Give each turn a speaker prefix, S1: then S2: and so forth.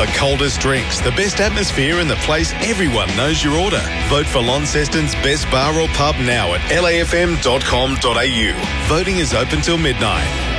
S1: the coldest drinks, the best atmosphere and the place everyone knows your order. Vote for Launceston's best bar or pub now at lafm.com.au. Voting is open till midnight.